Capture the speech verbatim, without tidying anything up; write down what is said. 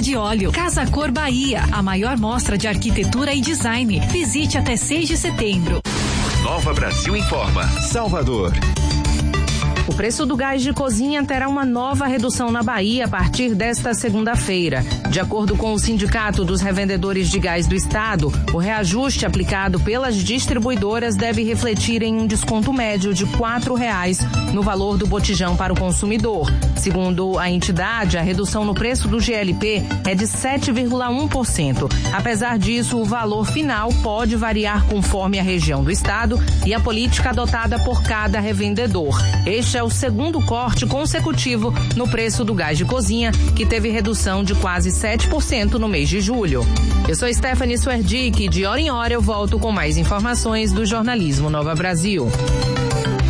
de óleo. Casa Cor Bahia, a maior mostra de arquitetura e design. Visite até seis de setembro. Nova Brasil informa. Salvador. O preço do gás de cozinha terá uma nova redução na Bahia a partir desta segunda-feira. De acordo com o Sindicato dos Revendedores de Gás do Estado, o reajuste aplicado pelas distribuidoras deve refletir em um desconto médio de quatro reais no valor do botijão para o consumidor. Segundo a entidade, a redução no preço do G L P é de sete vírgula um por cento. Apesar disso, o valor final pode variar conforme a região do estado e a política adotada por cada revendedor. Este é o segundo corte consecutivo no preço do gás de cozinha, que teve redução de quase sete por cento no mês de julho. Eu sou Stephanie Swerdick e de hora em hora eu volto com mais informações do jornalismo Nova Brasil.